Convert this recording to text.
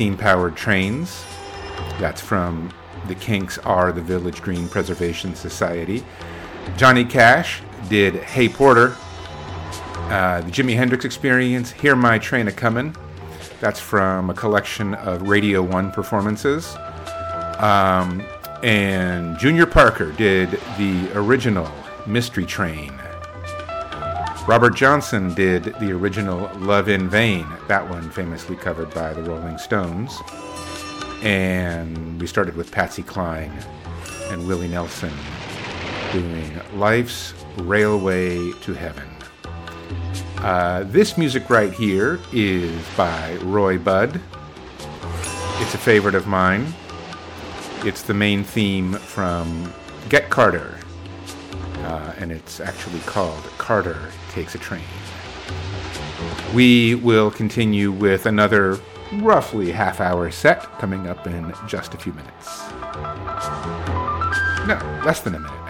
Steam-powered trains. That's from the Kinks Are the Village Green Preservation Society. Johnny Cash did Hey Porter. The Jimi Hendrix Experience, Hear My Train A-Comin'. That's from a collection of Radio 1 performances. And Junior Parker did the original Mystery Train. Robert Johnson did the original Love in Vain, that one famously covered by the Rolling Stones. And we started with Patsy Cline and Willie Nelson doing Life's Railway to Heaven. This music right here is by Roy Budd. It's a favorite of mine. It's the main theme from Get Carter, and it's actually called Carter Takes a Train. We will continue with another roughly half-hour set coming up in just a few minutes. No, less than a minute.